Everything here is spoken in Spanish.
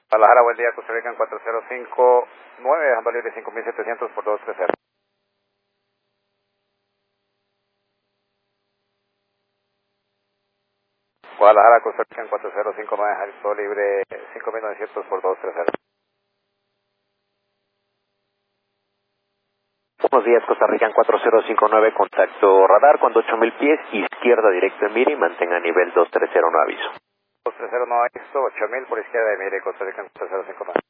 Guadalajara, buen día, Costa Rica en 4059, dejando libre 5700 por 230. Guadalajara, Costa Rica en 4059, dejando libre 5900 por 230. Buenos días, Costa Rica en 4059, contacto radar cuando 8000 pies, izquierda directo en mire y mantenga nivel 230, no aviso. 230 no aviso, 8000 por izquierda de mire, Costa Rica en 4059.